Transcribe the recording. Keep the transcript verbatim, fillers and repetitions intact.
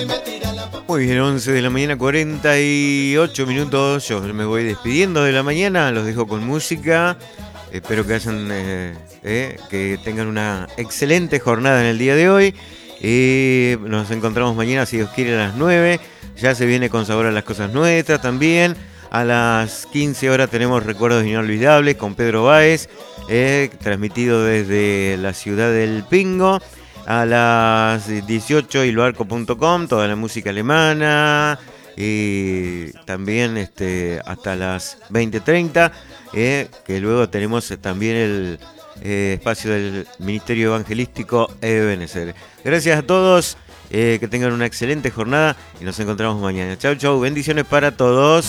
Muy bien, once de la mañana, cuarenta y ocho minutos. Yo me voy despidiendo de la mañana, los dejo con música. Espero que hayan, eh, eh, que tengan una excelente jornada en el día de hoy. Y nos encontramos mañana, si Dios quiere, a las nueve. Ya se viene con sabor a las cosas nuestras también. A las quince horas tenemos Recuerdos Inolvidables con Pedro Báez, eh, transmitido desde la ciudad del Pingo. A las dieciocho iloarco punto com, toda la música alemana. Y también este, hasta las veinte treinta, eh, que luego tenemos también el eh, espacio del Ministerio Evangelístico Ebenezer. Gracias a todos, eh, que tengan una excelente jornada y nos encontramos mañana. Chau, chau, bendiciones para todos.